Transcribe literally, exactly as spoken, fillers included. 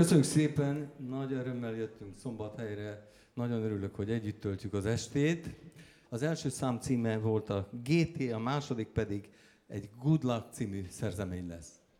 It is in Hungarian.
Köszönjük szépen, nagy örömmel jöttünk Szombathelyre. Nagyon örülök, hogy együtt töltjük az estét. Az első szám címe volt a gé té, a második pedig egy Good Luck című szerzemény lesz.